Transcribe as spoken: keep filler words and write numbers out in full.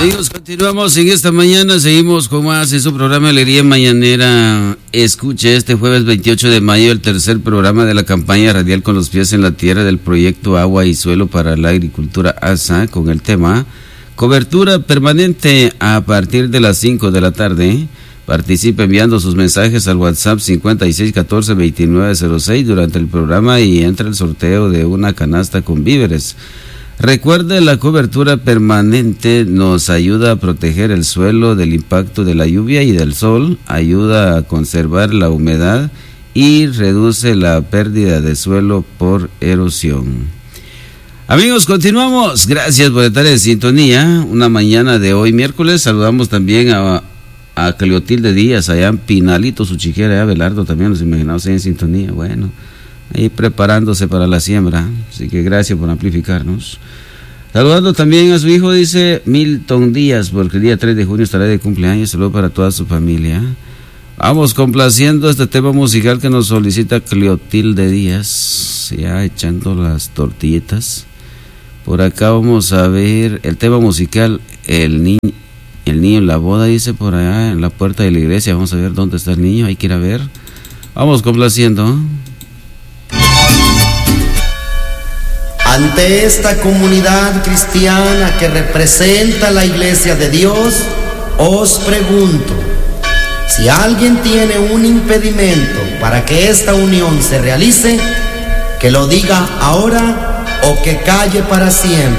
Amigos, continuamos en esta mañana, seguimos con más en su programa Alegría Mañanera. Escuche este jueves veintiocho de mayo el tercer programa de la campaña radial Con los pies en la tierra del proyecto Agua y Suelo para la Agricultura A S A, con el tema Cobertura Permanente, a partir de las cinco de la tarde. Participe enviando sus mensajes al WhatsApp cincuenta y seis catorce veintinueve cero seis durante el programa y entra el sorteo de una canasta con víveres. Recuerde, la cobertura permanente nos ayuda a proteger el suelo del impacto de la lluvia y del sol, ayuda a conservar la humedad y reduce la pérdida de suelo por erosión. Amigos, continuamos. Gracias por estar en sintonía. Una mañana de hoy, miércoles, saludamos también a, a Cleotilde Díaz, allá en Pinalito, su chiquera, allá Abelardo también, los imaginados ahí en sintonía. Bueno, ahí preparándose para la siembra, así que gracias por amplificarnos. Saludando también a su hijo, dice Milton Díaz, porque el día tres de junio estará de cumpleaños. Saludos para toda su familia. Vamos complaciendo este tema musical que nos solicita Cleotilde Díaz, ya echando las tortillitas. Por acá vamos a ver el tema musical, el niño, el niño en la boda, dice por allá en la puerta de la iglesia. Vamos a ver dónde está el niño, hay que ir a ver. Vamos complaciendo. Ante esta comunidad cristiana que representa la Iglesia de Dios, os pregunto, si alguien tiene un impedimento para que esta unión se realice, que lo diga ahora o que calle para siempre.